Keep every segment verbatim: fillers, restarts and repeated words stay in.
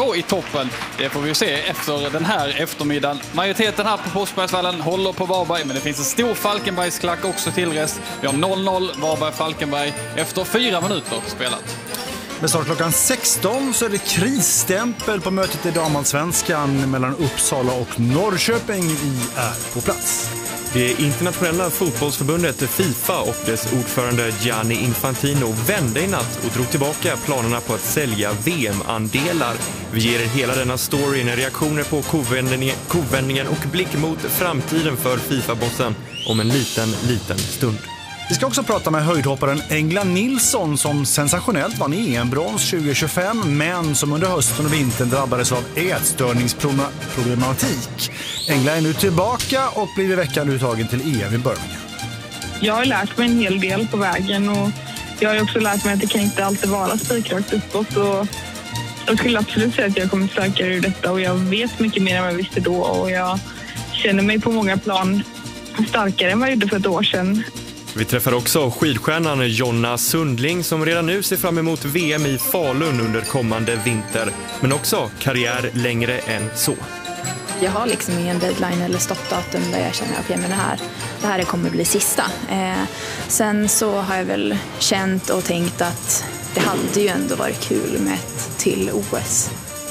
stå i toppen? Det får vi se efter den här eftermiddagen. Majoriteten här på Påskbergsvallen håller på Varberg, men det finns en stor Falkenbergsklack också till rest. Vi har noll noll Varberg-Falkenberg efter fyra minuter spelat. Men snart klockan sexton så är det krisstämpel på mötet i damallsvenskan mellan Uppsala och Norrköping. Vi är på plats. Det internationella fotbollsförbundet FIFA och dess ordförande Gianni Infantino vände i natt och drog tillbaka planerna på att sälja V M-andelar. Vi ger er hela denna storyn, reaktioner på kovändningen, kovändningen och blick mot framtiden för FIFA-bossen om en liten, liten stund. Vi ska också prata med höjdhopparen Engla Nilsson som sensationellt vann E M-brons tjugo tjugofem men som under hösten och vintern drabbades av ätstörningsproblematik. Engla är nu tillbaka och blir i veckan uttagen till E M i Birmingham. Jag har lärt mig en hel del på vägen och jag har också lärt mig att det kan inte alltid vara spikrakt uppåt. Och jag skulle absolut säga att jag kommer starkare ur detta och jag vet mycket mer än vad jag visste då och jag känner mig på många plan starkare än vad jag gjorde för ett år sedan. Vi träffar också skidstjärnan Jonna Sundling som redan nu ser fram emot V M i Falun under kommande vinter. Men också karriär längre än så. Jag har liksom ingen deadline eller stoppdatum där jag känner att okay, men det här, det här kommer bli sista. Eh, sen så har jag väl känt och tänkt att det hade ju ändå varit kul med ett till O S.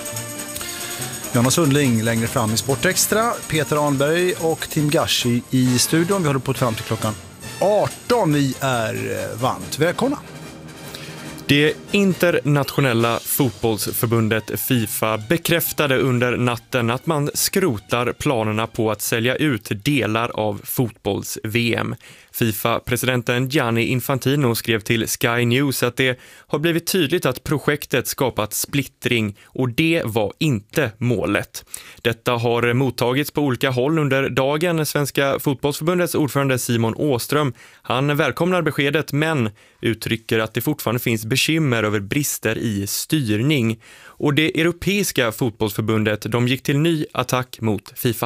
Jonna Sundling längre fram i Sportextra, Peter Arnberg och Tim Gashi i studion. Vi håller på fram till klockan arton. Ni är varmt välkomna. Det internationella fotbollsförbundet FIFA bekräftade under natten att man skrotar planerna på att sälja ut delar av fotbolls-V M. FIFA-presidenten Gianni Infantino skrev till Sky News att det har blivit tydligt att projektet skapat splittring och det var inte målet. Detta har mottagits på olika håll under dagen. Svenska fotbollsförbundets ordförande Simon Åström, han välkomnar beskedet men uttrycker att det fortfarande finns bekymmer över brister i styrning. Och det europeiska fotbollsförbundet, de gick till ny attack mot FIFA.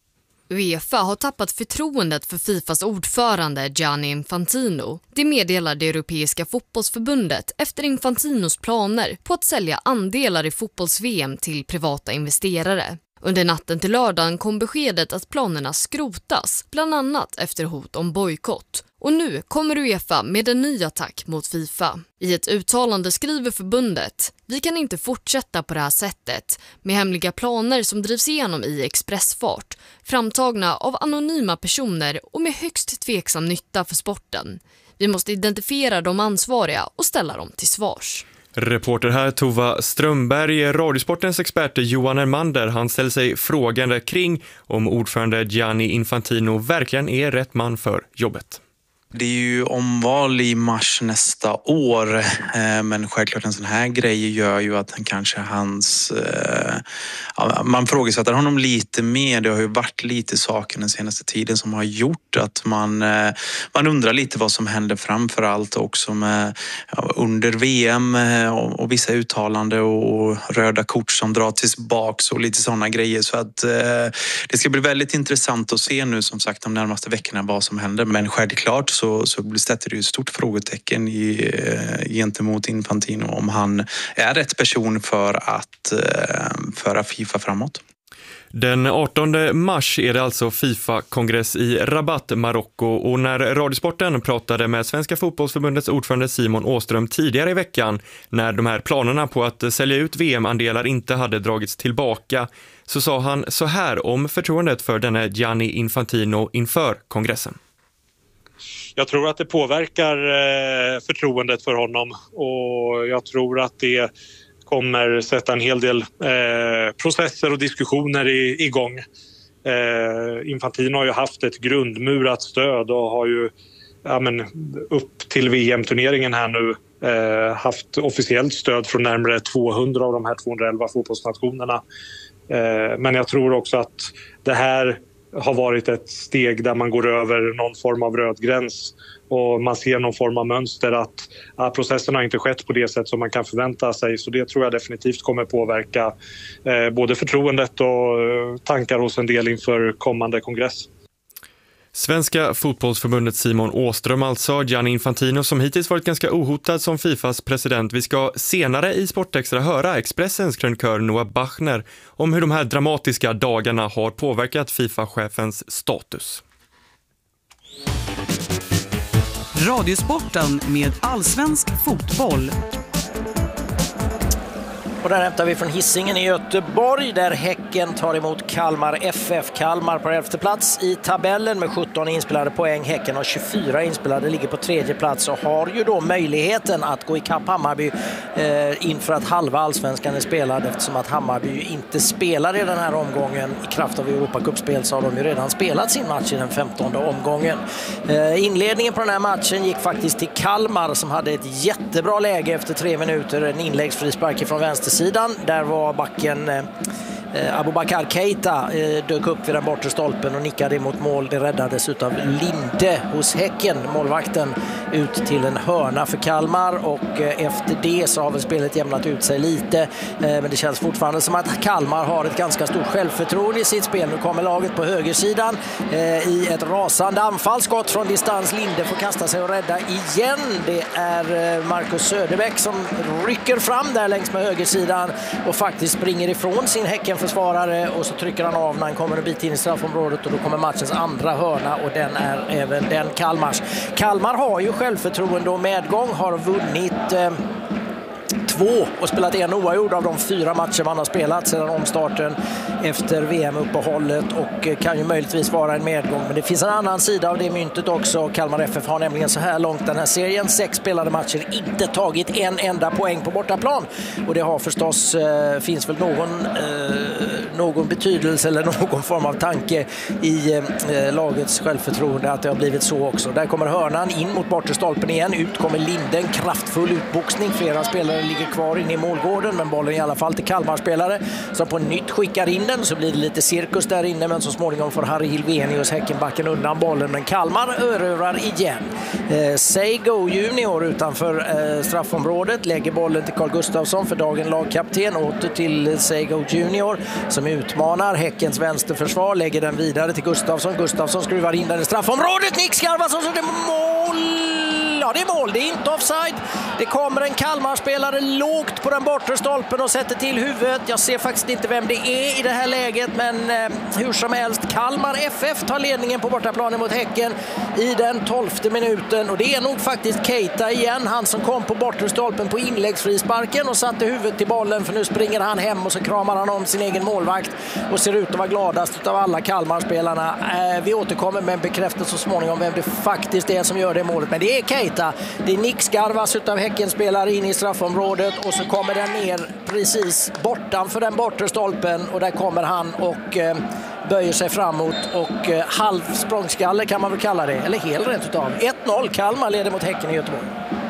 UEFA har tappat förtroendet för FIFAs ordförande Gianni Infantino. Det meddelar det europeiska fotbollsförbundet efter Infantinos planer på att sälja andelar i fotbolls-V M till privata investerare. Under natten till lördagen kom beskedet att planerna skrotas, bland annat efter hot om bojkott. Och nu kommer UEFA med en ny attack mot FIFA. I ett uttalande skriver förbundet: vi kan inte fortsätta på det här sättet med hemliga planer som drivs igenom i expressfart, framtagna av anonyma personer och med högst tveksam nytta för sporten. Vi måste identifiera de ansvariga och ställa dem till svars. Reporter här Tova Strömberg, Radiosportens expert Johan Ermander, han ställer sig frågande kring om ordförande Gianni Infantino verkligen är rätt man för jobbet. Det är ju omval i mars nästa år, men självklart en sån här grej gör ju att han kanske hans... Ja, man frågasätter honom lite mer. Det har ju varit lite saker den senaste tiden som har gjort att man, man undrar lite vad som händer framför allt också med ja, under V M och, och vissa uttalanden och röda kort som drar tillbaks och lite sådana grejer. Så att det ska bli väldigt intressant att se nu som sagt de närmaste veckorna vad som händer. Men självklart så, så sätter det ju ett stort frågetecken i, gentemot Infantino om han är rätt person för att föra FIFA framåt. Den artonde mars är det alltså FIFA-kongress i Rabat, Marocko, och när Radiosporten pratade med Svenska fotbollsförbundets ordförande Simon Åström tidigare i veckan när de här planerna på att sälja ut V M-andelar inte hade dragits tillbaka, så sa han så här om förtroendet för denne Gianni Infantino inför kongressen. Jag tror att det påverkar förtroendet för honom och jag tror att det kommer sätta en hel del eh, processer och diskussioner i, igång. Eh, Infantino har ju haft ett grundmurat stöd och har ju ja, men, upp till V M-turneringen här nu eh, haft officiellt stöd från närmare tvåhundra av de här tvåhundraelva fotbollsnationerna. Eh, men jag tror också att det här har varit ett steg där man går över någon form av röd gräns och man ser någon form av mönster att ja, processen har inte skett på det sätt som man kan förvänta sig. Så det tror jag definitivt kommer påverka eh, både förtroendet och tankar hos en del inför kommande kongress. Svenska fotbollsförbundet Simon Åström, alltså Gianni Infantino, som hittills varit ganska ohotad som Fifas president. Vi ska senare i Sportextra höra Expressens krönikör Noah Bachner om hur de här dramatiska dagarna har påverkat FIFA-chefens status. Radiosporten med allsvensk fotboll. Och där hämtar vi från Hisingen i Göteborg där Häcken tar emot Kalmar F F. Kalmar på elfte plats i tabellen med sjutton inspelade poäng. Häcken har tjugofyra inspelade, ligger på tredje plats och har ju då möjligheten att gå i kapp Hammarby eh, inför att halva allsvenskan är spelad, eftersom att Hammarby ju inte spelar i den här omgången. I kraft av Europacupspel så har de ju redan spelat sin match i den femtonde omgången. Eh, inledningen på den här matchen gick faktiskt till Kalmar som hade ett jättebra läge efter tre minuter. En inläggsfrispark från vänster sidan. Där var backen eh, Abubakar Keita eh, dök upp vid den bortre stolpen och nickade mot mål. Det räddades utav Linde hos Häcken, målvakten, ut till en hörna för Kalmar. Och eh, efter det så har väl spelet jämnat ut sig lite. Eh, men det känns fortfarande som att Kalmar har ett ganska stort självförtroende i sitt spel. Nu kommer laget på högersidan eh, i ett rasande anfallsskott från distans. Linde får kasta sig och rädda igen. Det är eh, Marcus Söderbäck som rycker fram där längs med högersidan och faktiskt springer ifrån sin Häckenförsvarare, och så trycker han av när han kommer en bit in i straffområdet, och då kommer matchens andra hörna, och den är även den Kalmars. Kalmar har ju självförtroende och medgång, har vunnit eh, två och spelat en oavgjord av de fyra matcher man har spelat sedan omstarten efter V M-uppehållet, och kan ju möjligtvis vara en medgång. Men det finns en annan sida av det myntet också. Kalmar F F har nämligen så här långt den här serien, sex spelade matcher, inte tagit en enda poäng på bortaplan. Och det har förstås, eh, finns väl någon, eh, någon betydelse eller någon form av tanke i eh, lagets självförtroende att det har blivit så också. Där kommer hörnan in mot bortre stolpen igen. Ut kommer Linden, kraftfull utboxning. Flera spelare ligger kvar in i målgården, men bollen i alla fall till Kalmar-spelare som på nytt skickar in den. Så blir det lite cirkus där inne, men så småningom får Harry Hilvenius, Häckenbacken, undan bollen. Men Kalmar erövrar igen. Eh, Seigo Junior utanför eh, straffområdet lägger bollen till Carl Gustafsson, för dagen lagkapten. Åter till Seigo Junior som utmanar Häckens vänsterförsvar, lägger den vidare till Gustafsson. Gustafsson skruvar in den i straffområdet. Nick Skarvason, så det är mål! Ja, det är mål. Det är inte offside. Det kommer en Kalmar-spelare lågt på den bortre stolpen och sätter till huvudet. Jag ser faktiskt inte vem det är i det här läget, men eh, hur som helst. Kalmar F F tar ledningen på bortaplanen mot Häcken i den tolfte minuten. Och det är nog faktiskt Keita igen. Han som kom på bortre stolpen på inläggsfrisparken och satte huvudet till bollen, för nu springer han hem och så kramar han om sin egen målvakt och ser ut att vara gladast av alla Kalmar-spelarna. Eh, vi återkommer med en bekräftelse så småningom vem det faktiskt är som gör det målet. Men det är Keita. Det är Nick Skarvas utav Häcken spelare in i straffområdet, och så kommer den ner precis bortanför den bortre stolpen, och där kommer han och eh, böjer sig framåt och eh, halv språngskalle kan man väl kalla det, eller helt rätt utav. ett noll Kalmar leder mot Häcken i Göteborg.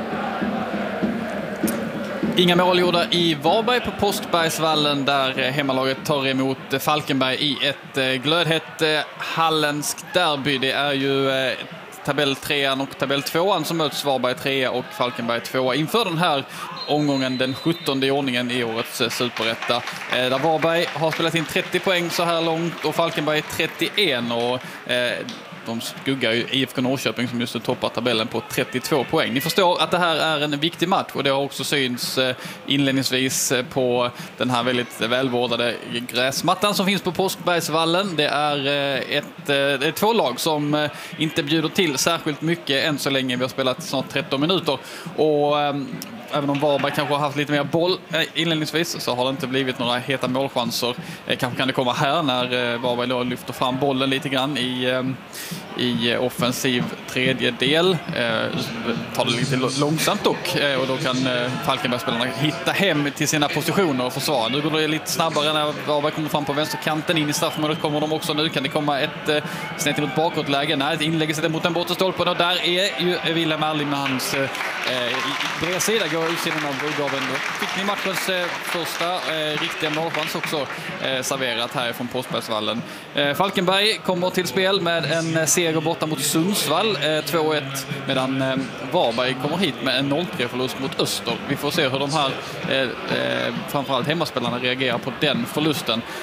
Inga mål gjorda i Varberg på Postbergsvallen, där hemmalaget tar emot Falkenberg i ett glödhett hallenskt derby. Det är ju tabell trean och tabell tvåan som möts, Varberg trea och Falkenberg tvåa inför den här omgången, den sjuttonde i ordningen i årets superetta. Där Varberg har spelat in trettio poäng så här långt och Falkenberg trettioen, och eh, de skuggar ju I F K Norrköping som just toppar tabellen på trettiotvå poäng. Ni förstår att det här är en viktig match, och det har också syns inledningsvis på den här väldigt välvårdade gräsmattan som finns på Påskbergsvallen. Det är, ett, det är två lag som inte bjuder till särskilt mycket än så länge. Vi har spelat snart tretton minuter, och även om Varberg kanske har haft lite mer boll inledningsvis, så har det inte blivit några heta målchanser. Kanske kan det komma här när Varberg då lyfter fram bollen lite grann i, i offensiv tredjedel. Tar det lite långsamt dock, och då kan Falkenberg-spelarna hitta hem till sina positioner och försvara. Nu går det lite snabbare när Varberg kommer fram på vänsterkanten. In i straffområdet kommer de också nu. Kan det komma ett snett emot bakåtläge? Nej, ett inlägg sätter mot den bortre stolpen, och där är ju Wilhelm Erling med hans eh, bredsida går utsidan av Bogaven. Då fick ni matchens eh, första eh, riktiga målchans också eh, serverat här från Påskbergsvallen. Eh, Falkenberg kommer till spel med en seger borta mot Sundsvall, eh, två ett, medan eh, Varberg kommer hit med en noll tre förlust mot Öster. Vi får se hur de här eh, eh, framförallt hemmaspelarna reagerar på den förlusten.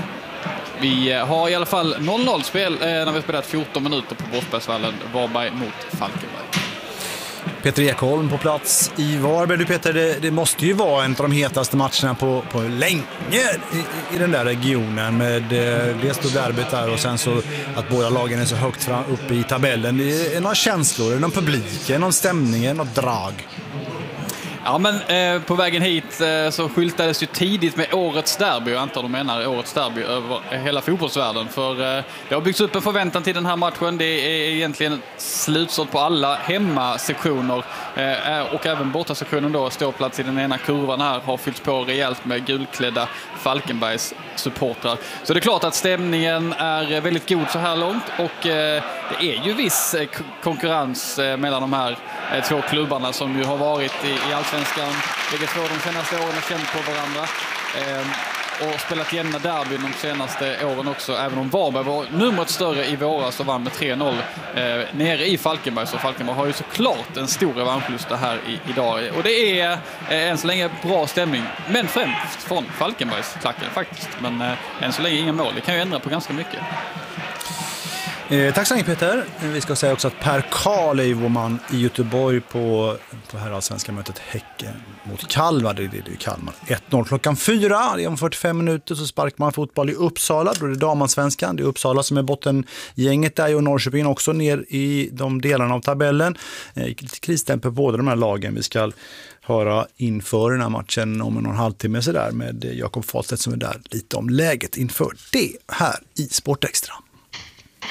Vi har i alla fall noll noll spel eh, när vi har spelat fjorton minuter på Forsbergsvallen. Varberg mot Falkenberg. Peter Ekholm på plats i Varberg. Du Peter, det, det måste ju vara en av de hetaste matcherna på, på länge i, i den där regionen med eh, dels då derbyt där och sen så att båda lagen är så högt fram, uppe i tabellen. Är det några känslor, är det någon publik, är det någon stämning, är det något drag? Ja, men eh, på vägen hit eh, så skyltades ju tidigt med årets derby. Jag antar de menar årets derby över hela fotbollsvärlden. För eh, det har byggts upp en förväntan till den här matchen. Det är egentligen slutsålt på alla hemmasektioner. Eh, och även bortasektionen då, ståplats i den ena kurvan här, har fyllts på rejält med gulklädda Falkenbergs supportrar. Så det är klart att stämningen är väldigt god så här långt. Och eh, det är ju viss eh, konkurrens eh, mellan de här eh, två klubbarna som ju har varit i, i Allsvenskan. Bägge två de senaste åren har känt på varandra. Eh, och spelat jämna derbyn de senaste åren också. Även om Varberg var numret större i våras och vann med tre noll eh, nere i Falkenberg. Så Falkenberg har ju såklart en stor revanschlust här i, idag. Och det är eh, än så länge bra stämning. Men främst från Falkenbergs klacken faktiskt. Men eh, än så länge inga mål. Det kan ju ändra på ganska mycket. Eh, tack så mycket Peter. Vi ska säga också att Per Karl är vår man i Göteborg på, på här svenska mötet Häcken mot Kalmar. Det är det, det är Kalmar. ett noll klockan fyra. Det är om fyrtiofem minuter så sparkar man fotboll i Uppsala. Då är det damansvenskan. Det är Uppsala som är bottengänget där och Norrköping också ner i de delarna av tabellen. Eh, krisstämpel på båda de här lagen. Vi ska höra inför den här matchen om en och en halv timme så där med Jakob Falstedt som är där lite om läget inför det här i Sportextra.